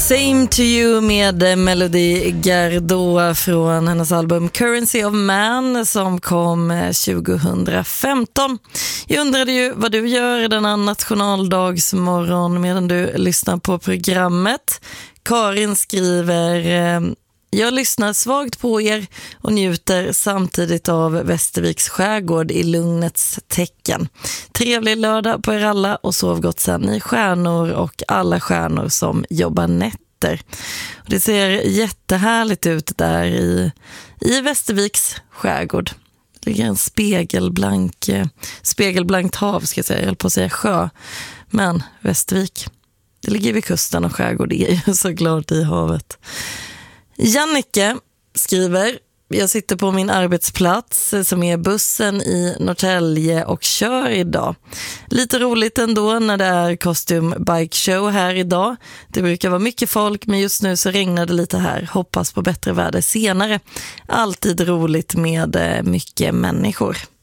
Same to you med Melody Gardot från hennes album Currency of Man som kom 2015. Jag undrade ju vad du gör denna nationaldagsmorgon medan du lyssnar på programmet. Karin skriver: jag lyssnar svagt på er och njuter samtidigt av Västerviks skärgård i lugnets tecken. Trevlig lördag på er alla och sov gott sen, ni stjärnor och alla stjärnor som jobbar nätter. Och det ser jättehärligt ut där i Västerviks skärgård. Det ligger en spegelblankt hav, ska jag säga. Jag höll på att säga sjö. Men Västervik, det ligger vid kusten och skärgård är ju så glad i havet. Jannike skriver: jag sitter på min arbetsplats som är bussen i Norrtälje och kör idag. Lite roligt ändå när det är Costume Bike Show här idag. Det brukar vara mycket folk, men just nu så regnar det lite här. Hoppas på bättre väder senare. Alltid roligt med mycket människor.